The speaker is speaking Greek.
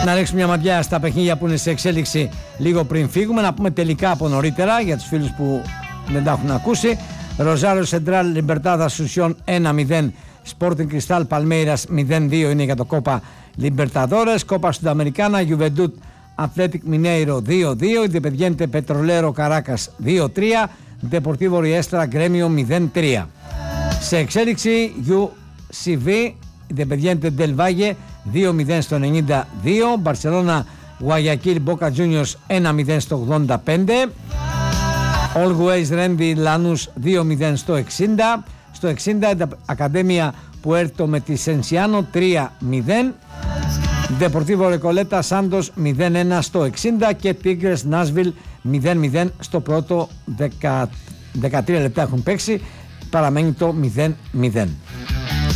Να ρίξουμε μια ματιά στα παιχνίδια που είναι σε εξέλιξη λίγο πριν φύγουμε. Να πούμε τελικά από νωρίτερα για τους φίλους που δεν τα έχουν ακούσει. Ροζάριο Σεντράλ Λιμπερτάδα Σουσιόν 1-0. Sporting Cristal Palmeiras 0-2 είναι για το Copa Libertadores. Copa Sudamericana Juventud Athletic Mineiro 2-2. Independiente Petrolero Caracas 2-3. Deportivo Riestra Gremio 0-3. Σε εξέλιξη UCV Independiente del Valle 2-0 στο 92. Barcelona Guayaquil Boca Juniors 1-0 στο 85. Always Ready Lanús 2-0 στο 60. Στο 60 Academia Puerto Metisenciano 3-0. Deportivo Recoleta Santos 0-1 στο 60 και Tigres Nashville 0-0 στο πρώτο 13 λεπτά έχουν παίξει, παραμένει το 0-0.